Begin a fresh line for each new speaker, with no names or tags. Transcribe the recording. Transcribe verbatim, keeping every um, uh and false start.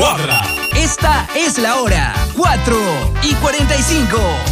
cuadra.
Esta es la hora, cuatro y cuarenta y cinco.